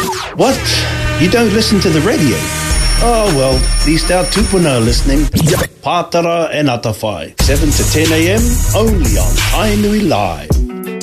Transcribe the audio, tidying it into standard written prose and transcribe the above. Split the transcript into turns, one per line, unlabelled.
What? You don't listen to the radio? Oh, well, at least our tupuna are listening. Pātara and Atawhai, 7 to 10 a.m. only on Tainui Live.